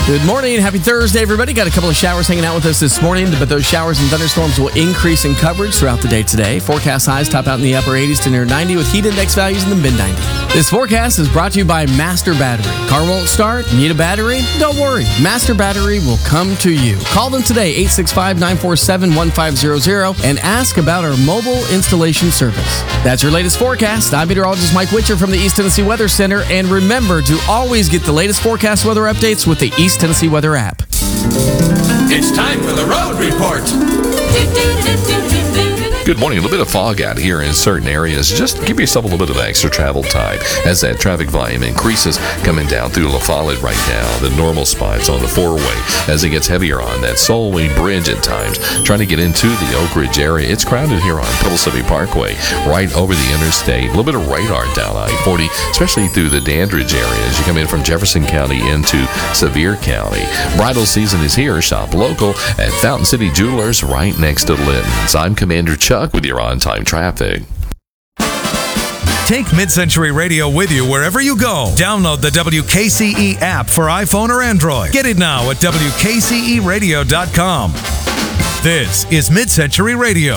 Good morning. Happy Thursday, everybody. Got a couple of showers hanging out with us this morning, but those showers and thunderstorms will increase in coverage throughout the day today. Forecast highs top out in the upper 80s to near 90 with heat index values in the mid-90s. This forecast is brought to you by Master Battery. Car won't start? Need a battery? Don't worry. Master Battery will come to you. Call them today, 865-947-1500, and ask about our mobile installation service. That's your latest forecast. I'm meteorologist Mike Witcher from the East Tennessee Weather Center, and remember to always get the latest forecast weather updates with the East Tennessee Weather app. It's time for the Road Report. Good morning. A little bit of fog out here in certain areas. Just give yourself a little bit of extra travel time as that traffic volume increases coming down through La Follette right now. The normal spots on the four-way as it gets heavier on that Solway Bridge at times. Trying to get into the Oak Ridge area. It's crowded here on Pellissippi Parkway, right over the interstate. A little bit of radar down I-40, especially through the Dandridge area as you come in from Jefferson County into Sevier County. Bridal season is here. Shop local at Fountain City Jewelers right next to Litton's. I'm Commander Chuck with your on-time traffic. Take Mid-Century Radio with you wherever you go. Download the WKCE app for iPhone or Android. Get it now at WKCEradio.com. This is Mid-Century Radio.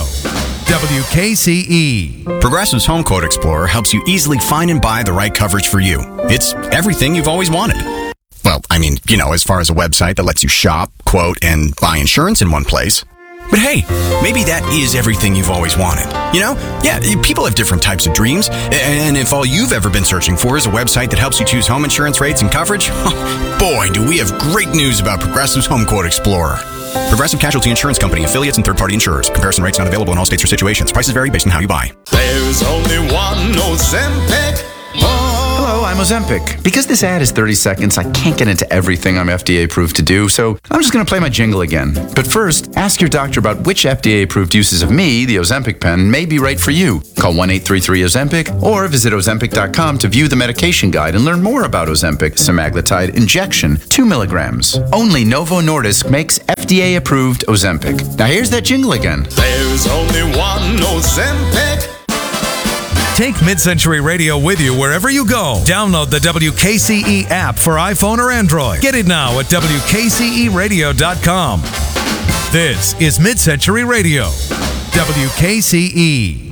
WKCE. Progressive's Home Quote Explorer helps you easily find and buy the right coverage for you. It's everything you've always wanted. Well, I mean, as far as a website that lets you shop, quote, and buy insurance in one place. But hey, maybe that is everything you've always wanted. Yeah, people have different types of dreams. And if all you've ever been searching for is a website that helps you choose home insurance rates and coverage, boy, do we have great news about Progressive's Home Quote Explorer. Progressive Casualty Insurance Company, affiliates, and third-party insurers. Comparison rates not available in all states or situations. Prices vary based on how you buy. There's only one Ozempic. Hello, I'm Ozempic. Because this ad is 30 seconds, I can't get into everything I'm FDA approved to do, so I'm just going to play my jingle again. But first, ask your doctor about which FDA approved uses of me, the Ozempic pen, may be right for you. Call 1-833-OZEMPIC or visit Ozempic.com to view the medication guide and learn more about Ozempic semaglutide injection, 2 milligrams. Only Novo Nordisk makes FDA approved Ozempic. Now here's that jingle again. There's only one Ozempic. Take Mid-Century Radio with you wherever you go. Download the WKCE app for iPhone or Android. Get it now at WKCEradio.com. This is Mid-Century Radio. WKCE.